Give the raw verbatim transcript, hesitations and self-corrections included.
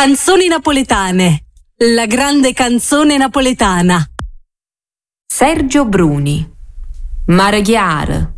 Canzoni napoletane. La grande canzone napoletana. Sergio Bruni. Mare chiaro.